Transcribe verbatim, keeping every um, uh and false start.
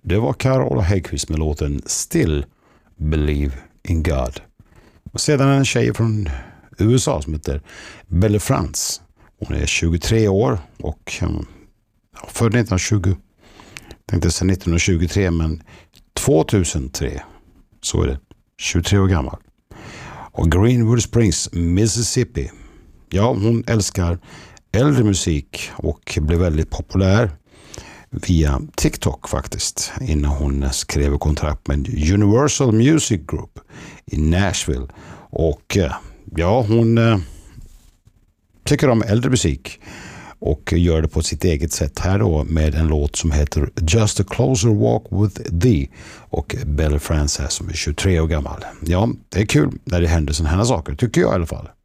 Det var Carola Häggkvist med låten Still Believe in God. Och sedan en tjej från U S A som heter Belle France. Hon är tjugotre år och ja, född nittonhundratjugo. Tänkte säga nittonhundratjugotre, men tvåtusentre. Så är det. tjugotre år gammal. Och Greenwood Springs, Mississippi. Ja, hon älskar äldre musik och blev väldigt populär via TikTok faktiskt, innan hon skrev kontrakt med Universal Music Group i Nashville. Och ja, hon eh, tycker om äldre musik och gör det på sitt eget sätt här då med en låt som heter Just a Closer Walk with Thee, och Belle France här som är tjugotre år gammal. Ja, det är kul när det händer sådana här saker, tycker jag i alla fall.